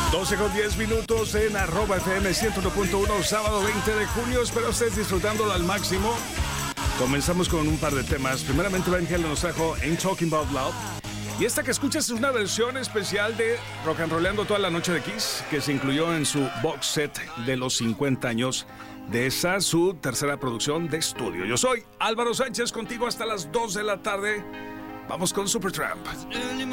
12:10 en @FM 101.1, sábado 20 de junio. Espero estés disfrutándolo al máximo. Comenzamos con un par de temas. Primeramente, Ben Helen nos trajo Ain't Talking About Love. Y esta que escuchas es una versión especial de Rock and Rollando toda la noche de Kiss, que se incluyó en su box set de los 50 años de esa, su tercera producción de estudio. Yo soy Álvaro Sánchez, contigo hasta las 2 de la tarde. Vamos con Supertramp.